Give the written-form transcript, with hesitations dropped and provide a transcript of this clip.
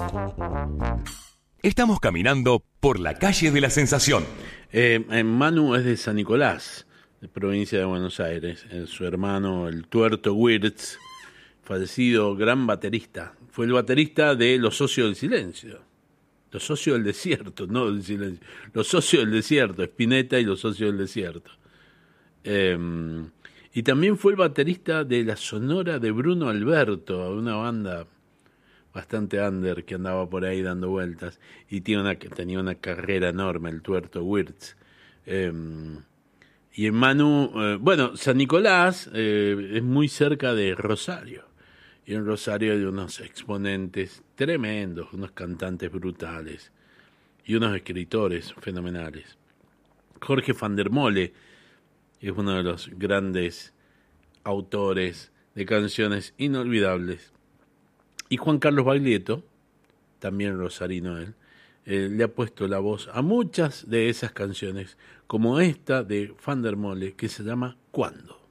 Estamos caminando por la calle de la Sensación. Manu es de San Nicolás, de provincia de Buenos Aires. Su hermano, el Tuerto Wirtz, fallecido gran baterista. Fue el baterista de Los Socios del Silencio. Los Socios del Desierto, no del Silencio. Los Socios del Desierto, Spinetta y Los Socios del Desierto. Y también fue el baterista de la Sonora de Bruno Alberto, una banda bastante under que andaba por ahí dando vueltas y tenía una carrera enorme, el Tuerto Wirtz. Y en Manu, San Nicolás es muy cerca de Rosario, y en Rosario hay unos exponentes tremendos, unos cantantes brutales y unos escritores fenomenales. Jorge van der Mole es uno de los grandes autores de canciones inolvidables. Y Juan Carlos Baglietto, también rosarino él, le ha puesto la voz a muchas de esas canciones, como esta de van der Mole, que se llama ¿Cuándo?